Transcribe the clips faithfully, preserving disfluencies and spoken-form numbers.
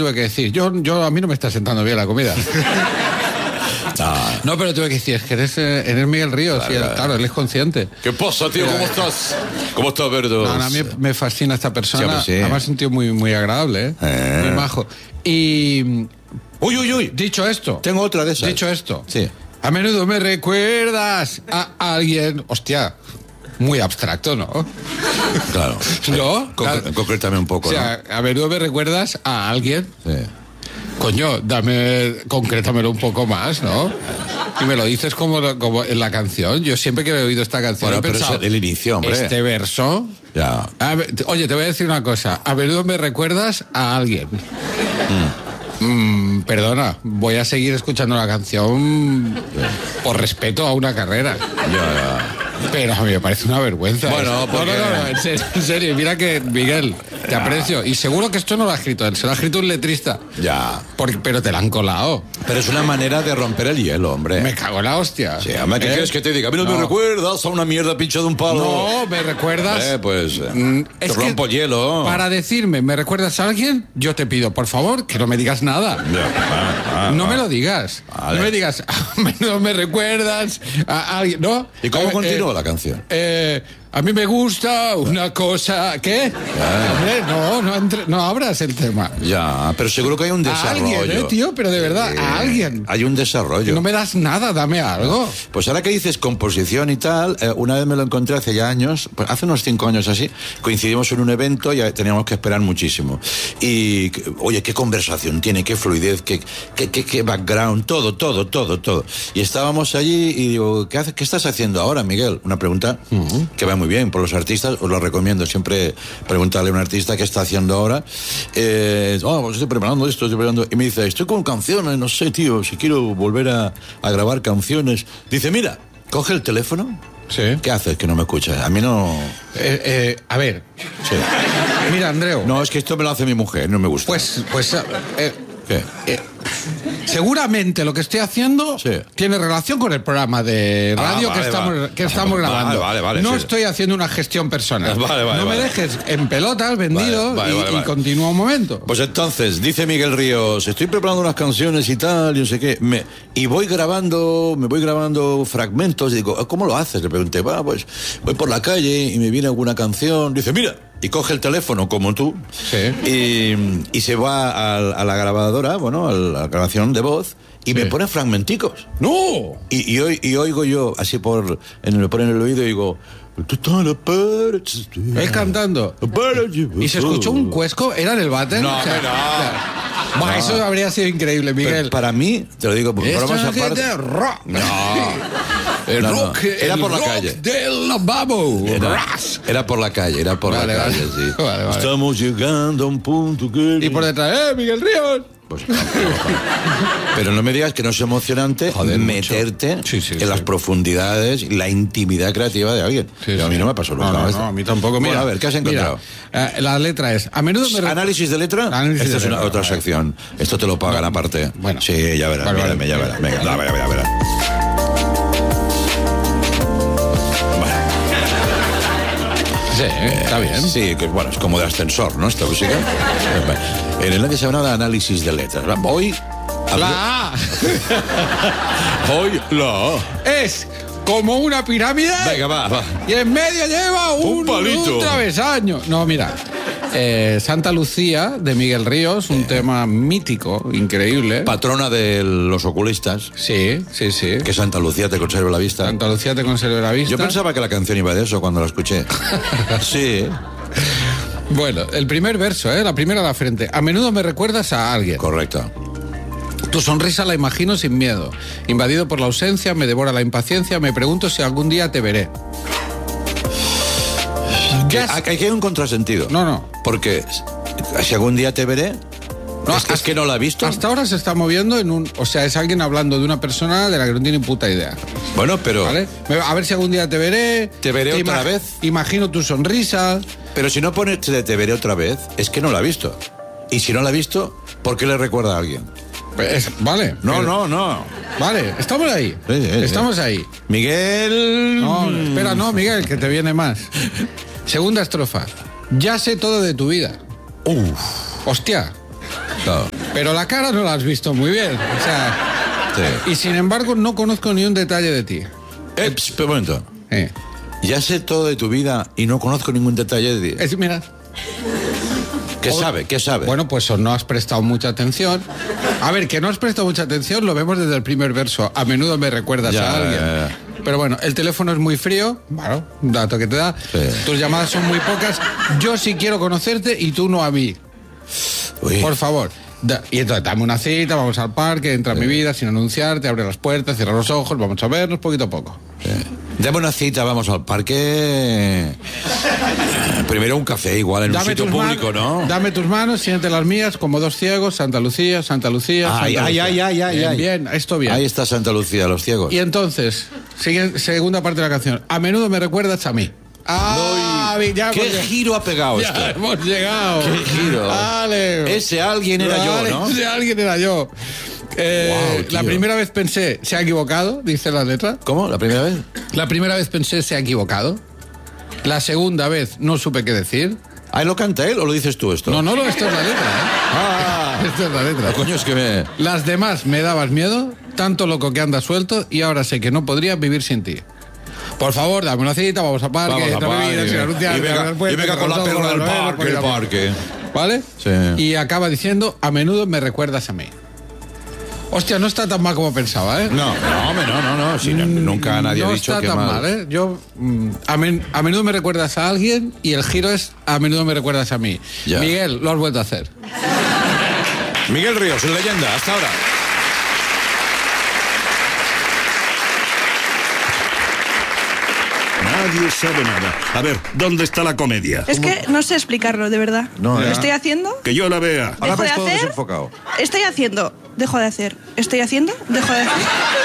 tuve que decir, yo, yo a mí no me está sentando bien la comida. Ah. No, pero tuve que decir, es que eres, eh, eres Miguel Ríos, Claro, y él, claro. claro, él es consciente. ¿Qué pasa, tío? ¿Cómo estás? ¿Cómo estás, Berto? No, no, a mí me fascina esta persona, Sí, hombre, sí. además es un tío muy, muy agradable, ¿eh? Eh. Muy majo. Y, Uy, uy, uy. dicho esto, Tengo otra de esas. dicho esto, Sí. a menudo me recuerdas a alguien, hostia, muy abstracto, ¿no? Claro. ¿No? Concre- Claro. Concrétame un poco, O sea, a menudo me recuerdas a alguien. ¿no? Sí. Coño, dame, concrétamelo un poco más, ¿no? Y me lo dices como, como en la canción. Yo siempre que he oído esta canción Bueno, he pero pensado, es el inicio, hombre. este verso... Ya. A ver, te- oye, te voy a decir una cosa. A menudo me recuerdas a alguien. Mm, perdona, voy a seguir escuchando la canción por respeto a una carrera. Ya, ya. Pero a mí me parece una vergüenza. Bueno, esto. porque- no, no, no, en serio, en serio, mira que, Miguel, te aprecio. Y seguro que esto no lo ha escrito él, se lo ha escrito un letrista. Ya. Porque, pero te la han colado. Pero es una manera de romper el hielo, hombre. Me cago en la hostia. Sí, hombre, ¿qué ¿Eh? quieres que te diga? A mí no, No. me recuerdas a una mierda pincha de un palo. No, me recuerdas. Eh, pues, eh, Mm, te es que rompo el hielo. Para decirme, ¿me recuerdas a alguien? Yo te pido, por favor, que no me digas nada. Ya, ah, ah, No ah. me lo digas. Vale. No me digas, no me recuerdas a alguien. ¿No? ¿Y cómo Eh, continúa eh, la canción? Eh, a mí me gusta una cosa. ¿Qué? Hombre, no, no, entre- no abras el tema. Ya, pero seguro que hay un A desarrollo. alguien, ¿eh, tío? Pero de verdad, Sí, a alguien. Hay un desarrollo. No me das nada, dame algo. Pues ahora que dices composición y tal, eh, una vez me lo encontré hace ya años, pues hace unos cinco años así, coincidimos en un evento y eh, teníamos que esperar muchísimo. Y, que- oye, qué conversación tiene, qué fluidez, qué, qué, qué, qué background, todo, todo, todo, todo. Y estábamos allí y digo, ¿qué, haces, qué estás haciendo ahora, Miguel? Una pregunta que va muy bien por los artistas, os lo recomiendo siempre preguntarle a un artista qué está haciendo ahora. Eh, oh, pues estoy preparando esto, estoy preparando... Y me dice, estoy con canciones, no sé, tío, si quiero volver a, a grabar canciones. Dice, mira, coge el teléfono. Sí. ¿Qué haces que no me escuchas? A mí no... Eh, eh, a ver, Sí. mira, Andreu. No, es que esto me lo hace mi mujer, no me gusta. Pues, pues, eh, ¿Qué? eh, seguramente lo que estoy haciendo Sí. tiene relación con el programa de radio Ah, que vale, estamos, vale. que estamos Vale, grabando. vale, vale, no sí. estoy haciendo una gestión personal. Vale, vale, no me vale. dejes en pelotas, vendido, Vale, vale, y, vale, y vale. continúa un momento. Pues entonces, dice Miguel Ríos, estoy preparando unas canciones y tal, y no sé qué, me, y voy grabando, me voy grabando fragmentos, y digo, ¿cómo lo haces? Le pregunté, bueno, pues voy por la calle y me viene alguna canción, dice, mira, y coge el teléfono como tú, Sí. y, y se va a, a la grabadora, bueno, a la grabación de voz, y me Sí. pone fragmenticos. ¡No! Y, y, oy- y oigo yo, así por, en, me pone en el oído y digo, Él cantando. ¿Y se escuchó un cuesco? ¿Era en el váter? No, O sea, hombre, no. o sea, buah, eso habría sido increíble, Pero Miguel. para mí, te lo digo, por Esto bromas es aparte. de rock. No. El No, no. rock. Era el por la rock calle. del lavabo. Era, Ras. era por la calle, era por Vale, la vale. calle, sí. Vale, vale. Estamos llegando a un punto que... Y por detrás, ¡eh, Miguel Ríos! Pues, no, no, no. Pero no me digas que no es emocionante Joder, meterte mucho. Sí, sí, en sí. las profundidades y la intimidad creativa de alguien. Sí, Pero a mí sí. no me pasó nunca. No, no, esto. no, a mí tampoco. Mira, Bueno, a ver, ¿qué has encontrado? Mira, eh, la letra es, a menudo me... re- ¿Análisis de letra? Análisis Esta de es una, letra, otra vale. sección. Esto te lo pagan aparte. Bueno. Sí, ya verás, Vale, vale. mírame, ya verás. Venga, ya verás, ya verás. Sí, está bien. Sí, que bueno, es como de ascensor, ¿no? Esta música. En el que se llama de análisis de letras. Hoy... La A Hoy la... es como una pirámide Venga, va, va. y en medio lleva un, Un palito. un travesaño. No, mira. eh, Santa Lucía, de Miguel Ríos, un tema mítico, increíble. Patrona de los oculistas. Sí, sí, sí. Que Santa Lucía te conserve la vista. Santa Lucía te conserve la vista. Yo pensaba que la canción iba de eso cuando la escuché. Sí, Bueno, el primer verso, ¿eh? La primera a la frente. A menudo me recuerdas a alguien. correcto. Tu sonrisa la imagino sin miedo. Invadido por la ausencia, me devora la impaciencia, me pregunto si algún día te veré. Ya Ah, sé- que hay un contrasentido. No, no. Porque si algún día te veré, No, es, que- es que no la he visto. Hasta ahora se está moviendo en un... O sea, es alguien hablando de una persona de la que no tiene puta idea. Bueno, pero... ¿Vale? Me- A ver si algún día te veré. Te veré otra ima- vez. Imagino tu sonrisa. Pero si no pone te, te veré otra vez, es que no la ha visto. Y si no la ha visto, ¿por qué le recuerda a alguien? Es- vale. No, pero- no, no. Vale, estamos ahí. Sí, sí, sí. Estamos ahí. Miguel... No, espera, no, Miguel, que te viene más. Segunda estrofa. Ya sé todo de tu vida. Uf. Hostia. Claro. Pero la cara no la has visto muy bien. O sea, Sí. y sin embargo no conozco ni un detalle de ti. Eh, pss, pero un momento. Eh. Ya sé todo de tu vida y no conozco ningún detalle de ti. Es, mira, ¿Qué o- sabe? ¿Qué sabe? bueno, pues o no has prestado mucha atención. A ver, que no has prestado mucha atención lo vemos desde el primer verso. A menudo me recuerdas Ya, a alguien. ya, ya. Pero bueno, el teléfono es muy frío, bueno, un dato que te da. Sí. Tus llamadas son muy pocas. Yo sí quiero conocerte y tú no a mí. Uy. Por favor. Da- y entonces dame una cita, vamos al parque, entra en mi vida sin anunciarte, abre las puertas, cierra los ojos, vamos a vernos poquito a poco. Dame una cita, vamos al parque. Primero un café, igual, en un sitio tus público, manos, ¿no? Dame tus manos, siente las mías como dos ciegos, Santa Lucía, Santa Lucía, Ay, Santa ay, Lucía. ay, ay, ay, Bien, ay. bien, esto bien. Ahí está Santa Lucía, los ciegos. Y entonces, sigue, segunda parte de la canción. A menudo me recuerdas a mí. Ah, ya ¿Qué hemos, giro ha pegado ya esto? hemos llegado. ¿Qué giro? Vale. Ese alguien era Vale, yo, ¿no? Ese alguien era yo. Eh, Guau, tío. la primera vez pensé, se ha equivocado, dice la letra. ¿Cómo? ¿La primera vez? La primera vez pensé, se ha equivocado. La segunda vez no supe qué decir. ¿Ahí lo canta él o lo dices tú esto? No, no, no, esto es la letra. ¿eh? Ah, Esto es la letra. ah, coño, es que me... Las demás me dabas miedo, tanto loco que andas suelto y ahora sé que no podría vivir sin ti. Por favor, dame una cita, vamos a parque, Vamos a entra mi parque. vida, sin anunciarte, Y venga- abre las puertas, y venga con la cierra los perra ojos, del nos vemos, parque, el poquito a poco. parque. ¿Vale? Sí. Y acaba diciendo, a menudo me recuerdas a mí. Hostia, no está tan mal como pensaba, ¿eh? No, no, hombre, no, no, no. Si no- nunca nadie no ha dicho está que tan mal. mal, ¿eh? Yo, mm, a, men- a menudo me recuerdas a alguien y el giro es, a menudo me recuerdas a mí. Ya. Miguel, lo has vuelto a hacer. Miguel Ríos, en leyenda, hasta ahora. Nadie sabe nada. A ver, ¿dónde está la comedia? Es que no sé explicarlo, de verdad. No, ¿Lo ya. estoy haciendo? Que yo la vea. Ahora ¿Dejo de ves todo hacer? desenfocado. Estoy haciendo. Dejo de hacer. Estoy haciendo. Dejo de hacer.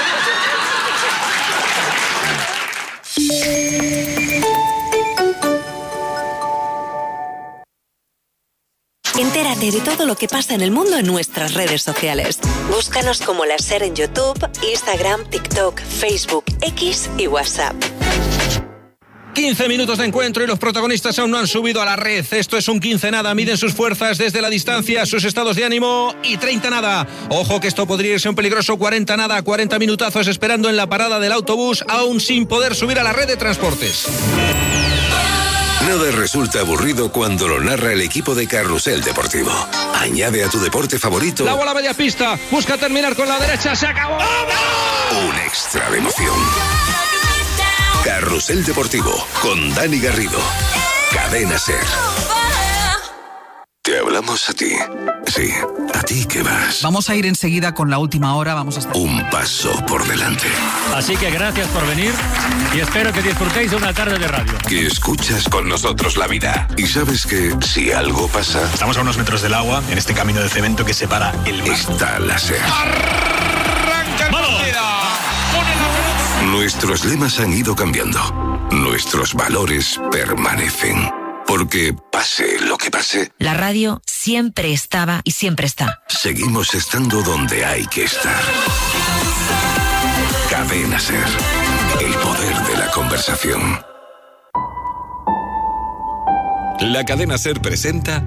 Entérate de todo lo que pasa en el mundo en nuestras redes sociales. Búscanos como La Ser en YouTube, Instagram, TikTok, Facebook, X y WhatsApp. quince minutos de encuentro y los protagonistas aún no han subido a la red. Esto es un quince nada. Miden sus fuerzas desde la distancia, sus estados de ánimo y treinta nada. Ojo que esto podría irse un peligroso cuarenta nada. cuarenta minutazos esperando en la parada del autobús aún sin poder subir a la red de transportes. Nada resulta aburrido cuando lo narra el equipo de Carrusel Deportivo. Añade a tu deporte favorito La bola media pista. Busca terminar con la derecha. Se acabó. un extra de emoción. Carrusel Deportivo con Dani Garrido. Cadena Ser. Te hablamos a ti. Sí, a ti que vas Vamos a ir enseguida con la última hora. Vamos a estar... un paso por delante. Así que gracias por venir y espero que disfrutéis de una tarde de radio. Que escuchas con nosotros la vida. Y sabes que si algo pasa, Estamos a unos metros del agua, en este camino de cemento que separa el mar. está la Ser. ¡Vamos! Nuestros lemas han ido cambiando. Nuestros valores permanecen. Porque pase lo que pase, La radio siempre estaba y siempre está. seguimos estando donde hay que estar. Cadena Ser. El poder de la conversación. La cadena Ser presenta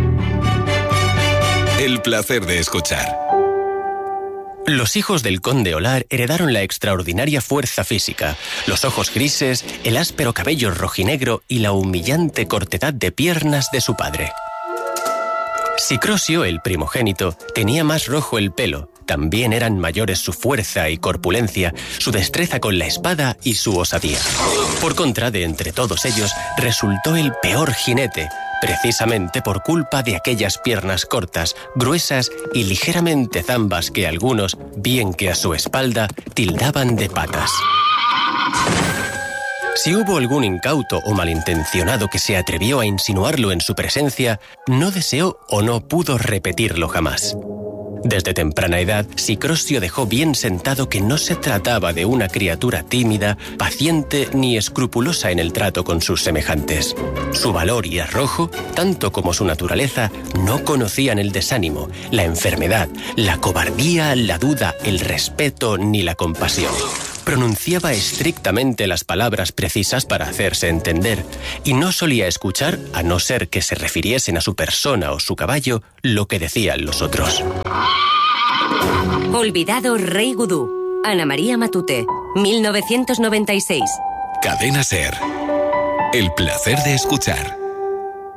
El placer de escuchar. Los hijos del conde Olar heredaron la extraordinaria fuerza física, los ojos grises, el áspero cabello rojinegro y la humillante cortedad de piernas de su padre. Sicrosio, el primogénito, tenía más rojo el pelo. También eran mayores su fuerza y corpulencia, su destreza con la espada y su osadía. Por contra, de entre todos ellos, resultó el peor jinete, precisamente por culpa de aquellas piernas cortas, gruesas y ligeramente zambas que algunos, bien que a su espalda, tildaban de patas. Si hubo algún incauto o malintencionado que se atrevió a insinuarlo en su presencia, no deseó o no pudo repetirlo jamás. Desde temprana edad, Sicrosio dejó bien sentado que no se trataba de una criatura tímida, paciente ni escrupulosa en el trato con sus semejantes. Su valor y arrojo, tanto como su naturaleza, no conocían el desánimo, la enfermedad, la cobardía, la duda, el respeto ni la compasión. pronunciaba estrictamente las palabras precisas para hacerse entender y no solía escuchar, a no ser que se refiriesen a su persona o su caballo, lo que decían los otros. Olvidado Rey Gudú. Ana María Matute, mil novecientos noventa y seis. Cadena SER. El placer de escuchar.